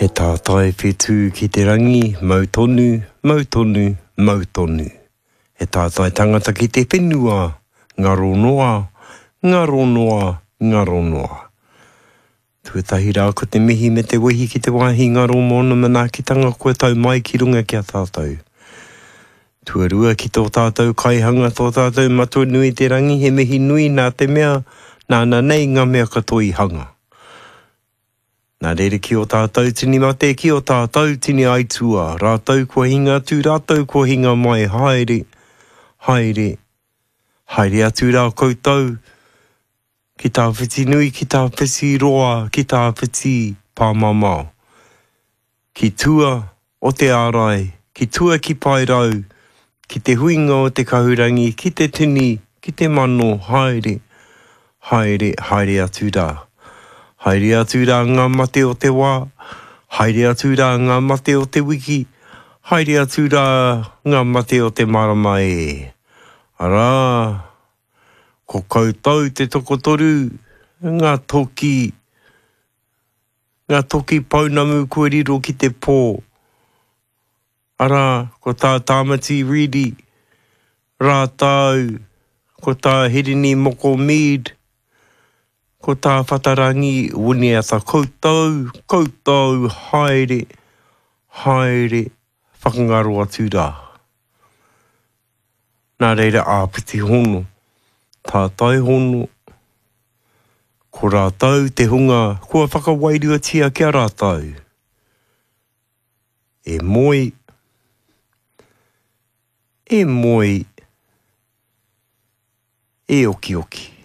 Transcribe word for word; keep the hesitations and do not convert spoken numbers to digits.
He tātai whetū ki te rangi, mau tonu, mau tonu, mau tonu. He tātai tangata ki te whenua, ngaro noa, ngaro noa, ngaro noa. Tuatahi rā ko te mihi me te wehi ki te wāhi ngaro mōna manaakitanga koe tau mai ki runga ki a tātou. Tuarua ki tō tātou kaihanga tō tātou matua nui te rangi, he mihi nui nā te mea, nā nā nei ngā mea katoa i hanga. Nā rere ki o tātou tini mate, ki o tātou tini aitua, rātou kua hinga atu, rātou kua hinga mai, haere, haere, haere atu rā koutou, ki tā whiti nui, ki tā whiti roa, ki tā whiti pāmamau. Ki tua o te ārai, ki tua ki pai rau, ki te huinga o te kahurangi, ki te tini, ki te mano, haere, haere, haere atu rā. Haere atu rā ngā mate o te wā, haere atu rā ngā mate o te wiki, haere atu rā ngā mate o te marama e. Arā, ko koutou te tokotoru, ngā toki, ngā toki paunamu kua riro ki te pō. Arā, ko tā tāmati riri, rātau, ko tā hirini moko mead, ko tā whatarangi uni ata koutou, koutou, haere, haere, whakangaro atu rā. Nā reira āpiti hono, tātai hono, ko rātau te hunga, kua whakawairua tia kia rātau. E moi, e moi, e oki oki.